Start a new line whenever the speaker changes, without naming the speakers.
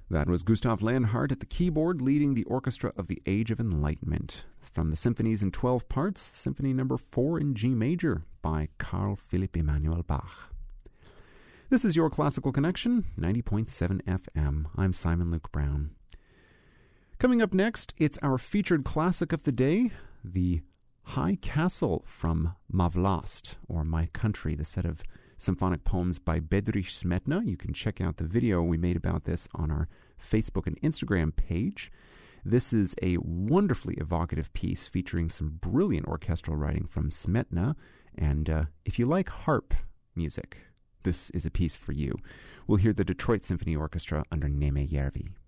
That was Gustav Leonhardt at the keyboard leading the Orchestra of the Age of Enlightenment. From the Symphonies in 12 Parts, Symphony No. 4 in G Major by Carl Philipp Emanuel Bach. This is your Classical Connection, 90.7 FM. I'm Simon Luke Brown. Coming up next, it's our featured classic of the day, the High Castle from Ma Vlast, or My Country, the set of symphonic poems by Bedřich Smetana. You can check out the video we made about this on our Facebook and Instagram page. This is a wonderfully evocative piece featuring some brilliant orchestral writing from Smetana. And if you like harp music, this is a piece for you. We'll hear the Detroit Symphony Orchestra under Németh Järvi.